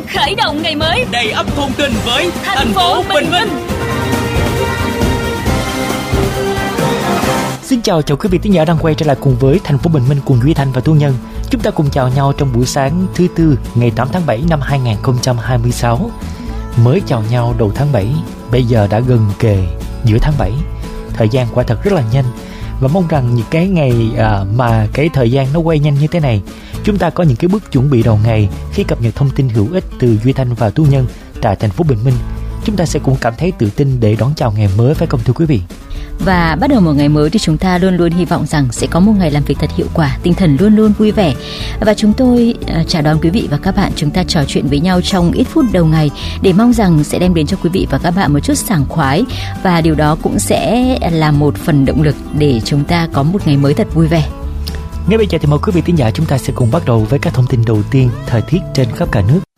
khởi động ngày mới đầy ắp thông tin với thành phố Bình Minh. Xin chào quý vị thính giả đang quay trở lại cùng với thành phố Bình Minh cùng Duy Thanh và Thu Nhân. Chúng ta cùng chào nhau trong buổi sáng thứ Tư ngày 8 tháng 7 năm 2026. Mới chào nhau đầu tháng 7, bây giờ đã gần kề giữa tháng 7. Thời gian quả thật rất là nhanh. Và mong rằng những cái ngày mà cái thời gian nó quay nhanh như thế này, chúng ta có những cái bước chuẩn bị đầu ngày khi cập nhật thông tin hữu ích từ Duy Thanh và Thu Nhân tại thành phố Bình Minh. Chúng ta sẽ cũng cảm thấy tự tin để đón chào ngày mới, phải không thưa quý vị? Và bắt đầu một ngày mới thì chúng ta luôn luôn hy vọng rằng sẽ có một ngày làm việc thật hiệu quả, tinh thần luôn luôn vui vẻ. Và chúng tôi chào đón quý vị và các bạn, chúng ta trò chuyện với nhau trong ít phút đầu ngày để mong rằng sẽ đem đến cho quý vị và các bạn một chút sảng khoái, và điều đó cũng sẽ là một phần động lực để chúng ta có một ngày mới thật vui vẻ. Ngay bây giờ thì mời quý vị thính giả chúng ta sẽ cùng bắt đầu với các thông tin đầu tiên thời tiết trên khắp cả nước.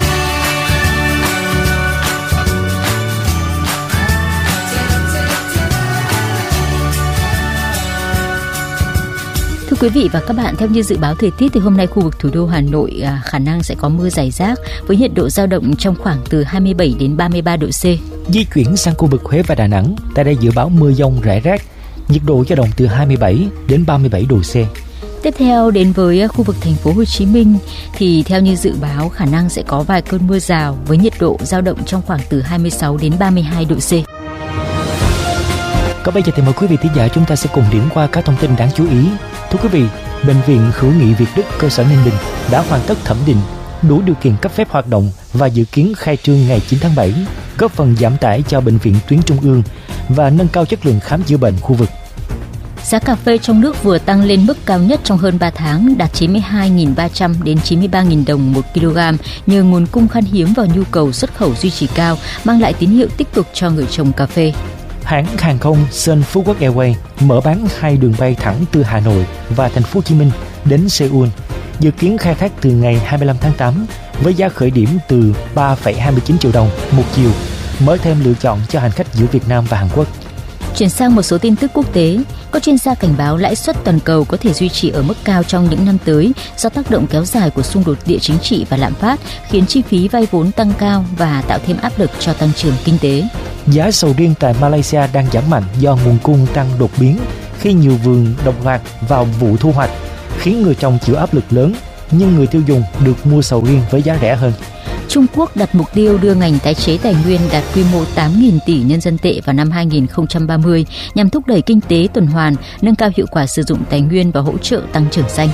Thưa quý vị và các bạn, theo như dự báo thời tiết thì hôm nay khu vực thủ đô Hà Nội khả năng sẽ có mưa rải rác với nhiệt độ dao động trong khoảng từ 27 đến 33 độ C. Di chuyển sang khu vực Huế và Đà Nẵng, tại đây dự báo mưa dông rải rác, nhiệt độ dao động từ 27 đến 37 độ C. Tiếp theo đến với khu vực thành phố Hồ Chí Minh thì theo như dự báo khả năng sẽ có vài cơn mưa rào với nhiệt độ dao động trong khoảng từ 26 đến 32 độ C. Còn bây giờ thì mời quý vị thính giả chúng ta sẽ cùng điểm qua các thông tin đáng chú ý. Thưa quý vị, Bệnh viện Hữu nghị Việt Đức cơ sở Ninh Bình đã hoàn tất thẩm định, đủ điều kiện cấp phép hoạt động và dự kiến khai trương ngày 9 tháng 7, góp phần giảm tải cho bệnh viện tuyến trung ương và nâng cao chất lượng khám chữa bệnh khu vực. Giá cà phê trong nước vừa tăng lên mức cao nhất trong hơn 3 tháng, đạt 92.300 đến 93.000 đồng 1 kg, nhờ nguồn cung khan hiếm và nhu cầu xuất khẩu duy trì cao, mang lại tín hiệu tích cực cho người trồng cà phê. Hãng hàng không Sun Phú Quốc Airways mở bán 2 đường bay thẳng từ Hà Nội và thành phố Hồ Chí Minh đến Seoul, dự kiến khai thác từ ngày 25 tháng 8 với giá khởi điểm từ 3,29 triệu đồng một chiều, mở thêm lựa chọn cho hành khách giữa Việt Nam và Hàn Quốc. Chuyển sang một số tin tức quốc tế, các chuyên gia cảnh báo lãi suất toàn cầu có thể duy trì ở mức cao trong những năm tới do tác động kéo dài của xung đột địa chính trị và lạm phát, khiến chi phí vay vốn tăng cao và tạo thêm áp lực cho tăng trưởng kinh tế. Giá sầu riêng tại Malaysia đang giảm mạnh do nguồn cung tăng đột biến khi nhiều vườn đồng loạt vào vụ thu hoạch, khiến người trồng chịu áp lực lớn, nhưng người tiêu dùng được mua sầu riêng với giá rẻ hơn. Trung Quốc đặt mục tiêu đưa ngành tái chế tài nguyên đạt quy mô 8.000 tỷ nhân dân tệ vào năm 2030 nhằm thúc đẩy kinh tế tuần hoàn, nâng cao hiệu quả sử dụng tài nguyên và hỗ trợ tăng trưởng xanh.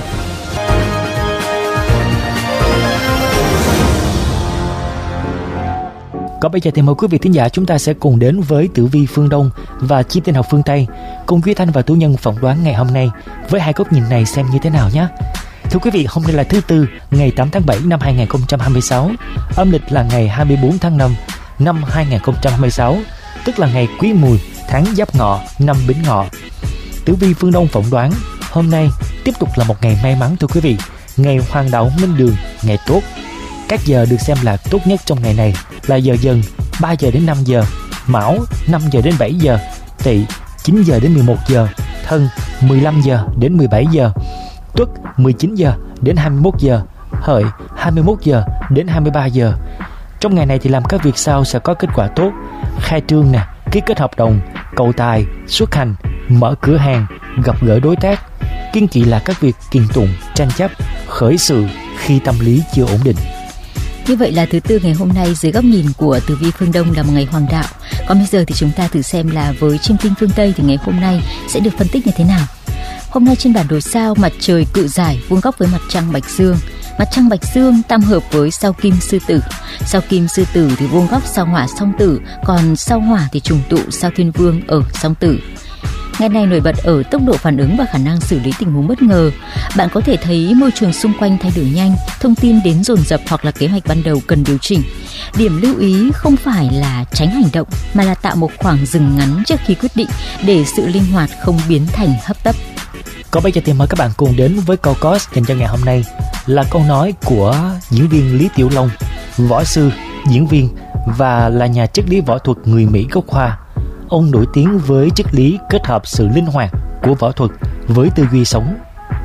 Còn bây giờ thì mời quý vị thính giả chúng ta sẽ cùng đến với tử vi phương Đông và chim tinh học phương Tây, cùng Duy Thanh và Tú Nhân phỏng đoán ngày hôm nay với hai góc nhìn này xem như thế nào nhé. Thưa quý vị, hôm nay là thứ Tư, ngày 8 tháng 7 năm 2026, âm lịch là ngày 24 tháng 5 năm 2026, tức là ngày Quý Mùi, tháng Giáp Ngọ, năm Bính Ngọ. Tử vi phương Đông phỏng đoán, hôm nay tiếp tục là một ngày may mắn thưa quý vị, ngày Hoàng đạo Minh Đường, ngày tốt. Các giờ được xem là tốt nhất trong ngày này là giờ Dần 3 giờ đến 5 giờ, Mão 5 giờ đến 7 giờ, Tỵ 9 giờ đến 11 giờ, Thân 15 giờ đến 17 giờ, Tuất 19 giờ đến 21 giờ, Hợi 21 giờ đến 23 giờ. Trong ngày này thì làm các việc sau sẽ có kết quả tốt: khai trương nè, ký kết hợp đồng, cầu tài, xuất hành, mở cửa hàng, gặp gỡ đối tác. Kiêng kỵ là các việc kiện tụng, tranh chấp, khởi sự khi tâm lý chưa ổn định. Như vậy là thứ Tư ngày hôm nay dưới góc nhìn của tử vi phương Đông là một ngày hoàng đạo. Còn bây giờ thì chúng ta thử xem là với chim tinh phương Tây thì ngày hôm nay sẽ được phân tích như thế nào. Hôm nay trên bản đồ sao, mặt trời Cự Giải vuông góc với mặt trăng Bạch Dương. Mặt trăng Bạch Dương tam hợp với sao Kim Sư Tử. Sao Kim Sư Tử thì vuông góc sao Hỏa Song Tử, còn sao Hỏa thì trùng tụ sao Thiên Vương ở Song Tử. Ngày này nổi bật ở tốc độ phản ứng và khả năng xử lý tình huống bất ngờ. Bạn có thể thấy môi trường xung quanh thay đổi nhanh, thông tin đến dồn dập hoặc là kế hoạch ban đầu cần điều chỉnh. Điểm lưu ý không phải là tránh hành động mà là tạo một khoảng dừng ngắn trước khi quyết định để sự linh hoạt không biến thành hấp tấp. Còn bây giờ thì mời các bạn cùng đến với câu COS dành cho ngày hôm nay là câu nói của diễn viên Lý Tiểu Long, võ sư, diễn viên và là nhà triết lý võ thuật người Mỹ gốc Hoa. Ông nổi tiếng với triết lý kết hợp sự linh hoạt của võ thuật với tư duy sống.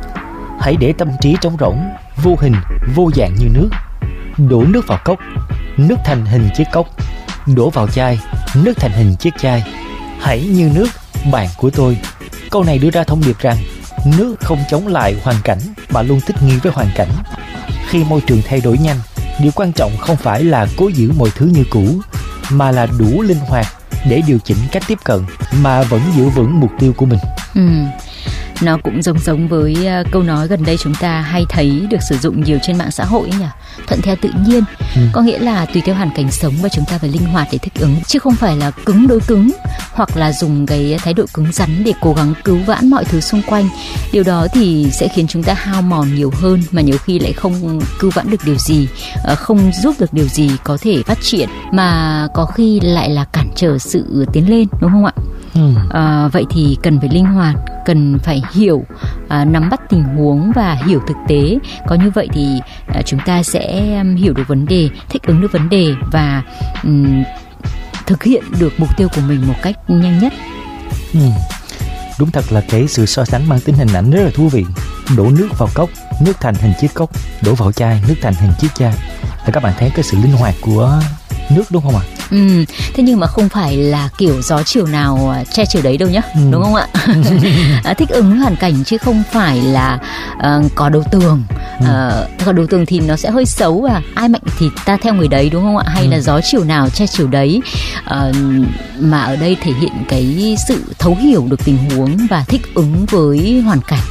Hãy để tâm trí trống rỗng, vô hình, vô dạng như nước. Đổ nước vào cốc, nước thành hình chiếc cốc, đổ vào chai, nước thành hình chiếc chai. Hãy như nước, bạn của tôi. Câu này đưa ra thông điệp rằng nước không chống lại hoàn cảnh mà luôn thích nghi với hoàn cảnh. Khi môi trường thay đổi nhanh, điều quan trọng không phải là cố giữ mọi thứ như cũ, mà là đủ linh hoạt để điều chỉnh cách tiếp cận mà vẫn giữ vững mục tiêu của mình. Nó cũng giống với câu nói gần đây chúng ta hay thấy được sử dụng nhiều trên mạng xã hội ấy nhỉ, thuận theo tự nhiên. Có nghĩa là tùy theo hoàn cảnh sống và chúng ta phải linh hoạt để thích ứng, chứ không phải là cứng đối cứng hoặc là dùng cái thái độ cứng rắn để cố gắng cứu vãn mọi thứ xung quanh. Điều đó thì sẽ khiến chúng ta hao mòn nhiều hơn, mà nhiều khi lại không cứu vãn được điều gì, không giúp được điều gì có thể phát triển, mà có khi lại là cản trở sự tiến lên, đúng không ạ? Vậy thì cần phải linh hoạt, cần phải hiểu, nắm bắt tình huống và hiểu thực tế. Có như vậy thì chúng ta sẽ hiểu được vấn đề, thích ứng được vấn đề và thực hiện được mục tiêu của mình một cách nhanh nhất. Đúng thật là cái sự so sánh mang tính hình ảnh rất là thú vị. Đổ nước vào cốc, nước thành hình chiếc cốc, đổ vào chai, nước thành hình chiếc chai. Và các bạn thấy cái sự linh hoạt của nước đúng không ạ? Thế nhưng mà không phải là kiểu gió chiều nào che chiều đấy đâu nhá, đúng không ạ? Thích ứng hoàn cảnh chứ không phải là có đầu tường. Có đầu tường thì nó sẽ hơi xấu, và ai mạnh thì ta theo người đấy, đúng không ạ? Hay là gió chiều nào che chiều đấy, mà ở đây thể hiện cái sự thấu hiểu được tình huống và thích ứng với hoàn cảnh.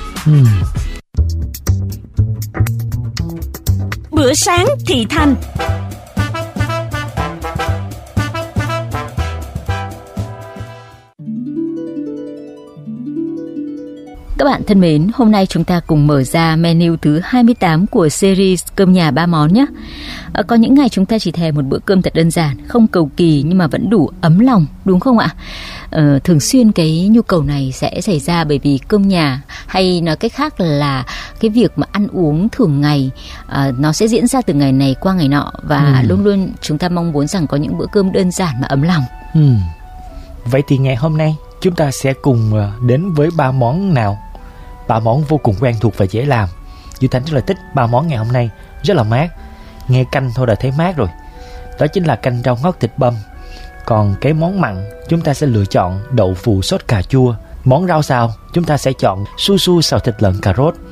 Bữa sáng thị thành. Các bạn thân mến, hôm nay chúng ta cùng mở ra menu thứ 28 của series Cơm nhà 3 món nhé. Có những ngày chúng ta chỉ thèm một bữa cơm thật đơn giản, không cầu kỳ nhưng mà vẫn đủ ấm lòng, đúng không ạ? Thường xuyên cái nhu cầu này sẽ xảy ra bởi vì cơm nhà, hay nói cách khác là cái việc mà ăn uống thường ngày, nó sẽ diễn ra từ ngày này qua ngày nọ, và luôn luôn chúng ta mong muốn rằng có những bữa cơm đơn giản mà ấm lòng. Vậy thì ngày hôm nay chúng ta sẽ cùng đến với 3 món nào? 3 món vô cùng quen thuộc và dễ làm. Duy Thành rất là thích 3 món ngày hôm nay, rất là mát. Nghe canh thôi đã thấy mát rồi. Đó chính là canh rau ngót thịt băm. Còn cái món mặn chúng ta sẽ lựa chọn đậu phụ sốt cà chua. Món rau xào chúng ta sẽ chọn su su xào thịt lợn cà rốt.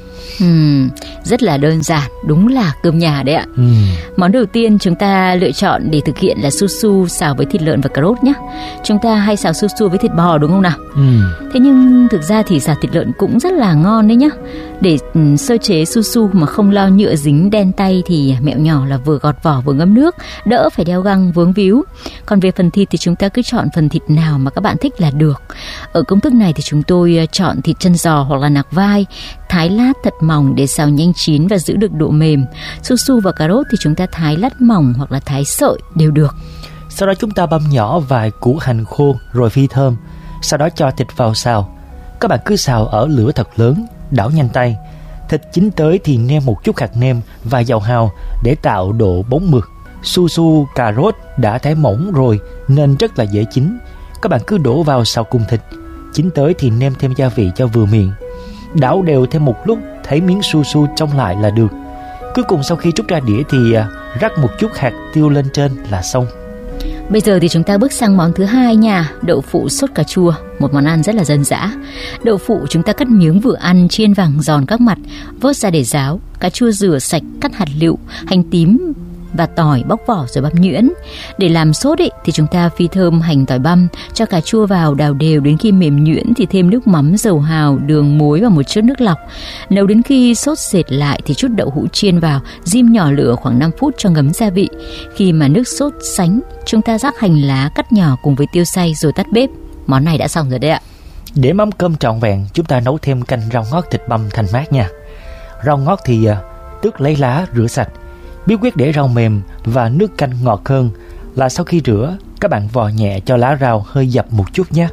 Rất là đơn giản, đúng là cơm nhà đấy ạ. Món đầu tiên chúng ta lựa chọn để thực hiện là su su xào với thịt lợn và cà rốt nhé. Chúng ta hay xào su su với thịt bò đúng không nào? Thế nhưng thực ra thì xào thịt lợn cũng rất là ngon đấy nhá. Để sơ chế su su mà không lo nhựa dính đen tay thì mẹo nhỏ là vừa gọt vỏ vừa ngâm nước, đỡ phải đeo găng vướng víu. Còn về phần thịt thì chúng ta cứ chọn phần thịt nào mà các bạn thích là được. Ở công thức này thì chúng tôi chọn thịt chân giò hoặc là nạc vai, thái lát thật mỏng để xào nhanh chín và giữ được độ mềm. Su su và cà rốt thì chúng ta thái lát mỏng hoặc là thái sợi đều được. Sau đó chúng ta băm nhỏ vài củ hành khô rồi phi thơm. Sau đó cho thịt vào xào. Các bạn cứ xào ở lửa thật lớn, đảo nhanh tay. Thịt chín tới thì nêm một chút hạt nêm và dầu hào để tạo độ bóng mượt. Su su cà rốt đã thái mỏng rồi nên rất là dễ chín. Các bạn cứ đổ vào xào cùng thịt. Chín tới thì nêm thêm gia vị cho vừa miệng. Đảo đều thêm một lúc, thấy miếng su su trong lại là được. Cuối cùng sau khi trút ra đĩa thì rắc một chút hạt tiêu lên trên là xong. Bây giờ thì chúng ta bước sang món thứ hai nha, đậu phụ sốt cà chua, một món ăn rất là dân dã. Đậu phụ chúng ta cắt miếng vừa ăn, chiên vàng giòn các mặt, vớt ra để ráo. Cà chua rửa sạch, cắt hạt lựu, hành tím và tỏi bóc vỏ rồi băm nhuyễn. Để làm sốt thì chúng ta phi thơm hành tỏi băm, cho cà chua vào đào đều đến khi mềm nhuyễn thì thêm nước mắm, dầu hào, đường, muối và một chút nước lọc. Nấu đến khi sốt sệt lại thì chút đậu hũ chiên vào, rim nhỏ lửa khoảng 5 phút cho ngấm gia vị. Khi mà nước sốt sánh, chúng ta rắc hành lá cắt nhỏ cùng với tiêu xay rồi tắt bếp. Món này đã xong rồi đấy ạ. Để mắm cơm trọn vẹn, chúng ta nấu thêm canh rau ngót thịt băm thành mát nha. Rau ngót thì tước lấy lá, rửa sạch. Bí quyết để rau mềm và nước canh ngọt hơn là sau khi rửa, các bạn vò nhẹ cho lá rau hơi dập một chút nhé.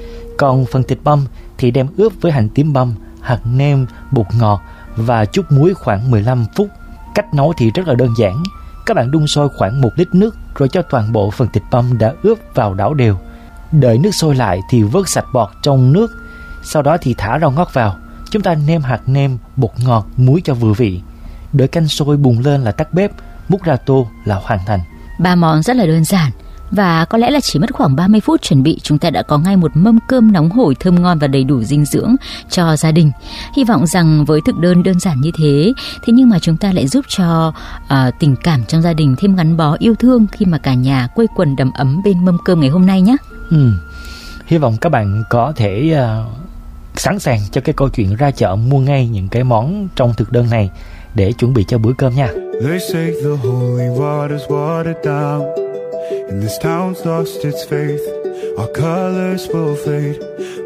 Còn phần thịt băm thì đem ướp với hành tím băm, hạt nêm, bột ngọt và chút muối khoảng 15 phút. Cách nấu thì rất là đơn giản. Các bạn đun sôi khoảng 1 lít nước rồi cho toàn bộ phần thịt băm đã ướp vào đảo đều. Đợi nước sôi lại thì vớt sạch bọt trong nước. Sau đó thì thả rau ngót vào. Chúng ta nêm hạt nêm, bột ngọt, muối cho vừa vị. Đợi canh sôi bùng lên là tắt bếp, múc ra tô là hoàn thành. 3 món rất là đơn giản và có lẽ là chỉ mất khoảng 30 phút chuẩn bị, chúng ta đã có ngay một mâm cơm nóng hổi thơm ngon và đầy đủ dinh dưỡng cho gia đình. Hy vọng rằng với thực đơn đơn giản như thế nhưng mà chúng ta lại giúp cho tình cảm trong gia đình thêm gắn bó yêu thương khi mà cả nhà quây quần đầm ấm bên mâm cơm ngày hôm nay nhé. Hy vọng các bạn có thể sẵn sàng cho cái câu chuyện ra chợ mua ngay những cái món trong thực đơn này để chuẩn bị cho bữa cơm nha. They say the holy water's watered down, and this town's lost its faith. Our colors will fade.